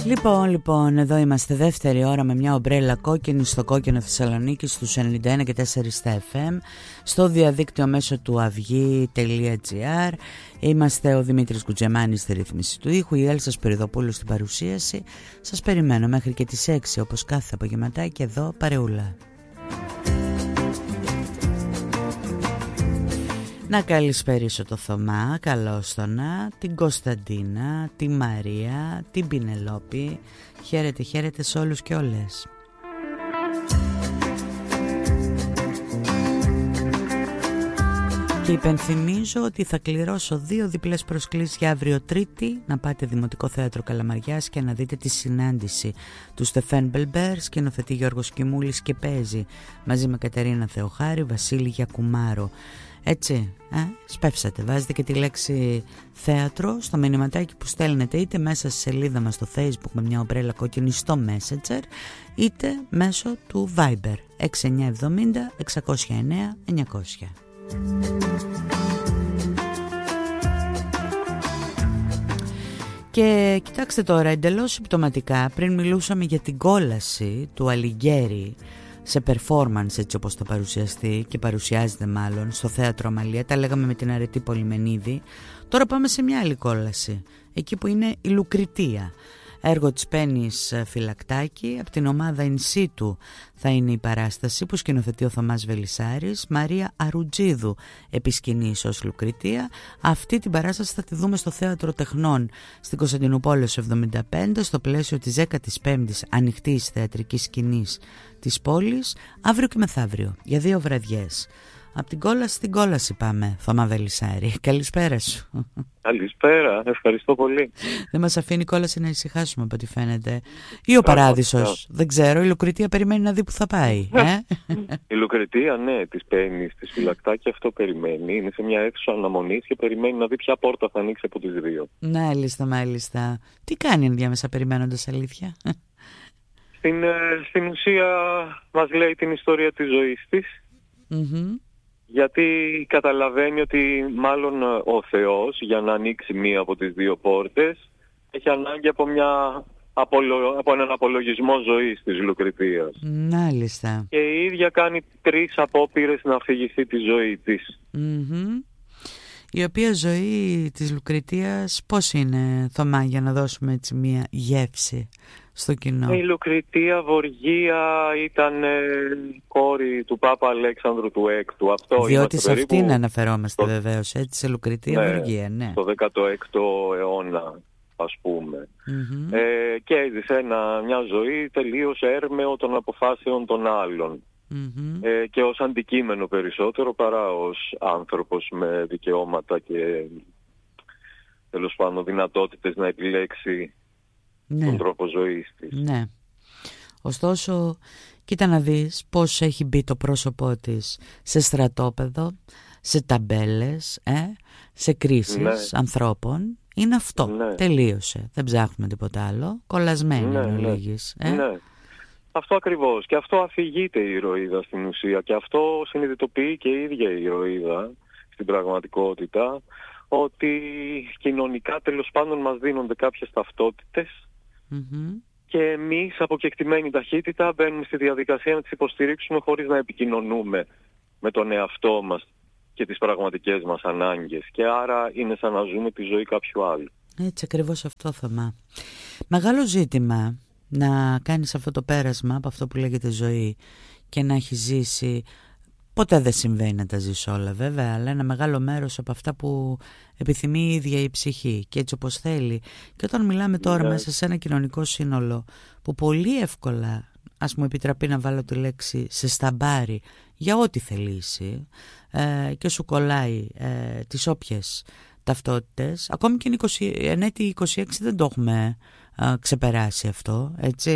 Λοιπόν, εδώ είμαστε δεύτερη ώρα με μια ομπρέλα κόκκινη στο κόκκινο Θεσσαλονίκη στους 91 και 4 στα FM, στο διαδίκτυο μέσω του avygi.gr. Είμαστε ο Δημήτρης Κουτζεμάνης στη ρύθμιση του ήχου, η Έλσα Σπυριδοπούλου στην παρουσίαση. Σας περιμένω μέχρι και τις 6 όπως κάθε απογευματάκι εδώ παρεούλα. Να καλησπερίσω το Θωμά, καλόστονα, την Κωνσταντίνα, τη Μαρία, την Πινελόπη. Χαίρετε σε όλους και όλες. Και υπενθυμίζω ότι θα κληρώσω 2 διπλές προσκλήσεις για αύριο Τρίτη να πάτε Δημοτικό Θέατρο Καλαμαριάς και να δείτε τη συνάντηση του Στεφέν Μπελμπέρ, σκηνοθετεί Γιώργος Κιμούλης και παίζει μαζί με Κατερίνα Θεοχάρη, Βασίλη Γιακουμάρο. Έτσι, σπεύσατε, βάζετε και τη λέξη θέατρο στο μηνυματάκι που στέλνετε είτε μέσα στη σελίδα μας στο Facebook με μια ομπρέλα κόκκινη στο Messenger, είτε μέσω του Viber 6970 609 900. Και κοιτάξτε τώρα, εντελώς συμπτωματικά, πριν μιλούσαμε για την κόλαση του Αλιγκέρι σε performance, έτσι όπως το παρουσιαστεί και παρουσιάζεται μάλλον στο Θέατρο Αμαλία, τα λέγαμε με την Αρετή Πολυμενίδη. Τώρα πάμε σε μια άλλη κόλαση, εκεί που είναι η Λουκριτία, έργο της Πέννης Φυλακτάκη. Από την ομάδα In Situ θα είναι η παράσταση που σκηνοθετεί ο Θωμάς Βελισσάρης, Μαρία Αρουτζίδου επισκηνής ως Λουκριτία. Αυτή την παράσταση θα τη δούμε στο Θέατρο Τεχνών στην Κωνσταντινούπολης 75 στο πλαίσιο της 15ης ανοιχτής θεατρικής σκηνής της πόλης, αύριο και μεθαύριο για 2 βραδιές. Από την κόλαση στην κόλαση πάμε, Θωμά Βελισσάρη. Καλησπέρα σου. Καλησπέρα, ευχαριστώ πολύ. Δεν μας αφήνει η κόλαση να ησυχάσουμε από ό,τι φαίνεται. Ή ο Παράδεισος, δεν ξέρω, η Λουκριτία περιμένει να δει που θα πάει. Η Λουκριτία, ναι, της Πέννης, της Φυλακτάκη, αυτό περιμένει. Είναι σε μια αίθουσα αναμονής και περιμένει να δει ποια πόρτα θα ανοίξει από τις 2. Μάλιστα. Τι κάνει ενδιάμεσα περιμένοντας, αλήθεια? Στην ουσία μας λέει την ιστορία της ζωής της. Γιατί καταλαβαίνει ότι μάλλον ο Θεός για να ανοίξει μία από τις 2 πόρτες έχει ανάγκη από έναν απολογισμό ζωής της Λουκριτίας. Μάλιστα. Και η ίδια κάνει 3 απόπειρες να αφηγηθεί τη ζωή της. Η οποία ζωή της Λουκριτίας πώς είναι, Θωμά, για να δώσουμε έτσι μία γεύση στο κοινό? Η Λουκριτία Βοργία ήταν κόρη του Πάπα Αλέξανδρου του Έκτου. Διότι σε αυτήν αναφερόμαστε βεβαίως, έτσι, σε Λουκριτία Βοργία, ναι. Το 16ο αιώνα, ας πούμε. Και έζησε μια ζωή τελείως έρμεο των αποφάσεων των άλλων. Και ως αντικείμενο περισσότερο παρά ως άνθρωπος με δικαιώματα και τέλος πάντων δυνατότητες να επιλέξει τον τρόπο ζωής της. Ναι. Ωστόσο, κοίτα να δεις πώς έχει μπει το πρόσωπό της σε στρατόπεδο, σε ταμπέλες, σε κρίσεις ανθρώπων. Είναι αυτό. Τελείωσε. Δεν ψάχνουμε τίποτα άλλο. Κολλασμένη ολίγης. Ναι. Αυτό ακριβώς. Και αυτό αφηγείται η ηρωίδα στην ουσία. Και αυτό συνειδητοποιεί και η ίδια η ηρωίδα στην πραγματικότητα. Ότι κοινωνικά τέλος πάντων μας δίνονται κάποιες ταυτότητες. Και εμείς από κεκτημένη ταχύτητα μπαίνουμε στη διαδικασία να τις υποστηρίξουμε χωρίς να επικοινωνούμε με τον εαυτό μας και τις πραγματικές μας ανάγκες. Και άρα είναι σαν να ζούμε τη ζωή κάποιου άλλου. Έτσι ακριβώς αυτό, Θωμά. Μεγάλο ζήτημα να κάνεις αυτό το πέρασμα από αυτό που λέγεται ζωή και να έχει ζήσει. Ποτέ δεν συμβαίνει να τα ζεις όλα βέβαια, αλλά ένα μεγάλο μέρος από αυτά που επιθυμεί η ίδια η ψυχή και έτσι όπως θέλει. Και όταν μιλάμε τώρα μέσα σε ένα κοινωνικό σύνολο που πολύ εύκολα, ας μου επιτραπεί να βάλω τη λέξη, σε σταμπάρει για ό,τι θελήσει και σου κολλάει τις όποιες ταυτότητες, ακόμη και εν έτη 26 δεν το έχουμε ξεπεράσει αυτό, έτσι,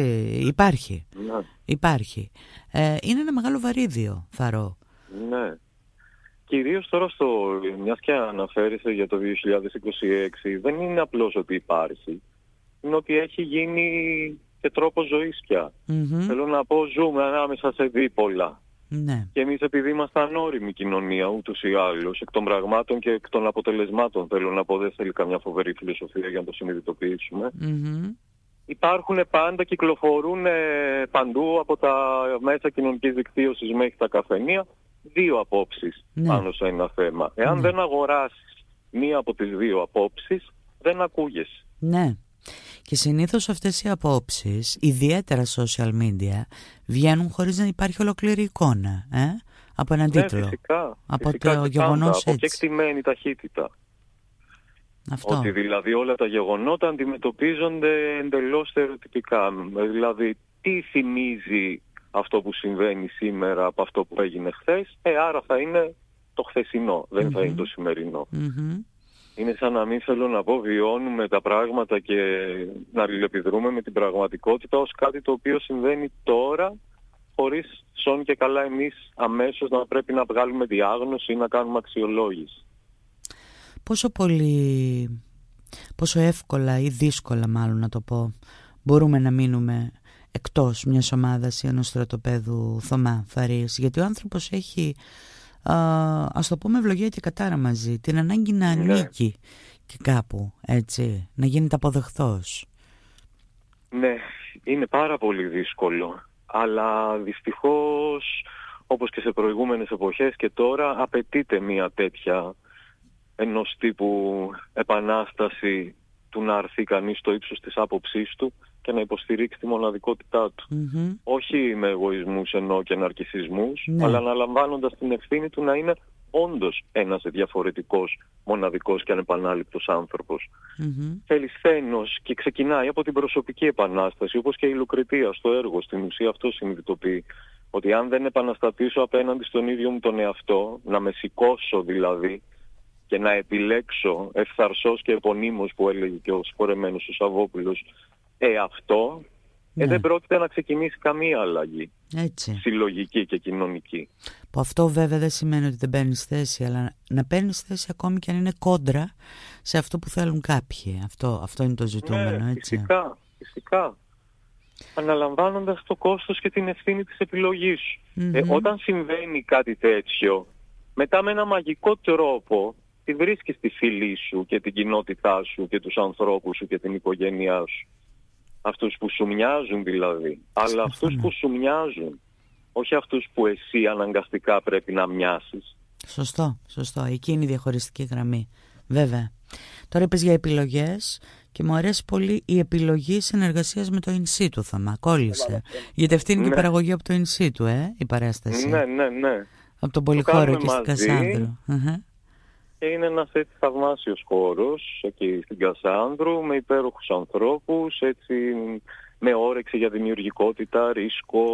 υπάρχει. Είναι ένα μεγάλο βαρύδιο, θαρώ. Ναι. Κυρίως τώρα μιας και αναφέρεσαι για το 2026, δεν είναι απλώς ότι υπάρχει, είναι ότι έχει γίνει και τρόπος ζωής πια. Θέλω να πω, ζούμε ανάμεσα σε δίπολα. Ναι. Και εμείς επειδή είμαστε ανώριμη κοινωνία ούτως ή άλλως, εκ των πραγμάτων και εκ των αποτελεσμάτων, θέλω να πω, δεν θέλει καμιά φοβερή φιλοσοφία για να το συνειδητοποιήσουμε. υπάρχουν πάντα, κυκλοφορούν παντού από τα μέσα κοινωνικής δικτύωσης μέχρι τα καφενεία δύο απόψεις πάνω σε ένα θέμα. Εάν δεν αγοράσεις μία από τις δύο απόψεις, δεν ακούγεσαι. Ναι. Και συνήθως αυτές οι απόψεις, ιδιαίτερα social media, βγαίνουν χωρίς να υπάρχει ολόκληρη εικόνα από έναν τίτλο. Φυσικά. Από φυσικά το γεγονός έτσι. Από κεκτημένη ταχύτητα. Αυτό. Ότι δηλαδή όλα τα γεγονότα αντιμετωπίζονται εντελώς στερεοτυπικά. Δηλαδή τι θυμίζει αυτό που συμβαίνει σήμερα από αυτό που έγινε χθες, άρα θα είναι το χθεσινό, δεν θα είναι το σημερινό. Είναι σαν να μην, θέλω να πω, βιώνουμε τα πράγματα και να αλληλεπιδρούμε με την πραγματικότητα ως κάτι το οποίο συμβαίνει τώρα, χωρίς σόν και καλά εμείς αμέσως να πρέπει να βγάλουμε διάγνωση ή να κάνουμε αξιολόγηση. Πόσο εύκολα ή δύσκολα, μάλλον να το πω, μπορούμε να μείνουμε εκτός μιας ομάδας ή ενός στρατοπέδου Θωμά Φαρίας, γιατί ο άνθρωπος έχει, ας το πούμε, ευλογία και κατάρα μαζί, την ανάγκη να ανήκει και κάπου, έτσι, να γίνεται αποδεχθός. Ναι, είναι πάρα πολύ δύσκολο, αλλά δυστυχώς, όπως και σε προηγούμενες εποχές και τώρα, απαιτείται μια τέτοια ενός τύπου επανάσταση του να αρθεί κανείς στο ύψος της άποψής του και να υποστηρίξει τη μοναδικότητά του. Όχι με εγωισμούς ενώ και ναρκισσισμούς, αλλά αναλαμβάνοντας την ευθύνη του να είναι όντως ένας διαφορετικός, μοναδικός και ανεπανάληπτος άνθρωπος. Θέλει σθένος και ξεκινάει από την προσωπική επανάσταση, όπως και η Λουκρετία στο έργο. Στην ουσία αυτό συνειδητοποιεί, ότι αν δεν επαναστατήσω απέναντι στον ίδιο μου τον εαυτό, να με σηκώσω δηλαδή, και να επιλέξω ευθαρσός και επωνύμως, που έλεγε και ο συγχωρεμένος ο Σαββόπουλος, αυτό δεν πρόκειται να ξεκινήσει καμία αλλαγή. Έτσι. Συλλογική και κοινωνική. Που αυτό βέβαια δεν σημαίνει ότι δεν παίρνεις θέση, αλλά να παίρνεις θέση ακόμη και αν είναι κόντρα σε αυτό που θέλουν κάποιοι. Αυτό είναι το ζητούμενο, έτσι. Φυσικά. Αναλαμβάνοντας το κόστος και την ευθύνη της επιλογής σου. Όταν συμβαίνει κάτι τέτοιο, μετά με ένα μαγικό τρόπο τη βρίσκεις τη φυλή σου και την κοινότητά σου και τους ανθρώπους σου και την οικογένειά σου. Αυτούς που σου μοιάζουν δηλαδή, αλλά αυτούς που σου μοιάζουν, όχι αυτούς που εσύ αναγκαστικά πρέπει να μοιάσεις. Σωστό. Εκεί είναι η διαχωριστική γραμμή. Βέβαια. Τώρα είπες για επιλογές και μου αρέσει πολύ η επιλογή συνεργασίας με το in situ, Θωμά. Κόλλησε. Γιατί αυτή είναι και η παραγωγή από το in situ, η παράσταση. Ναι. Από τον Πολυχώρο και στην Κασάνδρου. Και είναι ένας έτσι θαυμάσιος χώρος εκεί στην Κασάνδρου, με υπέροχους ανθρώπους, έτσι, με όρεξη για δημιουργικότητα, ρίσκο.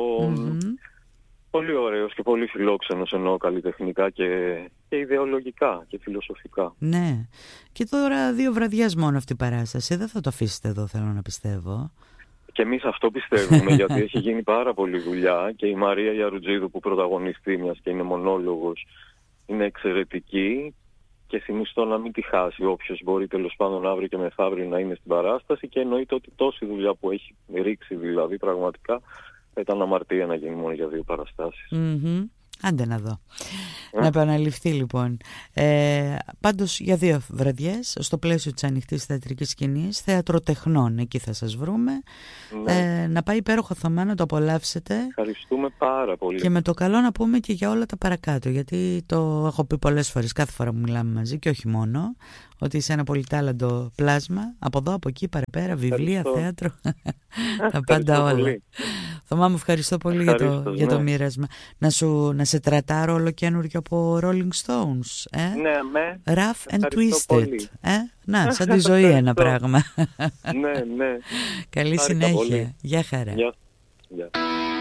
Πολύ ωραίος και πολύ φιλόξενος, εννοώ καλλιτεχνικά και ιδεολογικά και φιλοσοφικά. Ναι. Και τώρα 2 βραδιές μόνο αυτή η παράσταση. Δεν θα το αφήσετε εδώ, θέλω να πιστεύω. Και εμείς αυτό πιστεύουμε, γιατί έχει γίνει πάρα πολλή δουλειά και η Μαρία Ιαρουτζίδου που πρωταγωνιστεί, μιας και είναι μονόλογος, είναι εξαιρετική. Και συνιστώ να μην τη χάσει όποιος μπορεί τέλος πάντων αύριο και μεθαύριο να είναι στην παράσταση, και εννοείται ότι τόση δουλειά που έχει ρίξει δηλαδή πραγματικά θα ήταν αμαρτία να γίνει μόνο για 2 παραστάσεις. Άντε να δω. Να επαναληφθεί λοιπόν. Πάντως για 2 βραδιές στο πλαίσιο της ανοιχτής θεατρικής σκηνής, Θέατρο Τεχνών, εκεί θα σας βρούμε. Να πάει υπέροχο Θωμά, να το απολαύσετε. Ευχαριστούμε πάρα πολύ. Και με το καλό να πούμε και για όλα τα παρακάτω, γιατί το έχω πει πολλές φορές κάθε φορά που μιλάμε μαζί, και όχι μόνο, ότι είσαι ένα πολυτάλαντο πλάσμα, από εδώ, από εκεί, παραπέρα, βιβλία, θέατρο, τα πάντα όλα. Θωμά, μου ευχαριστώ πολύ για το μοίρασμα. Να σε τρατάρω όλο καινούργιο από Rolling Stones. Ναι, Rough and Twisted. Να, σαν τη ζωή ένα πράγμα. Ναι. Καλή συνέχεια. Γεια χαρά. Γεια.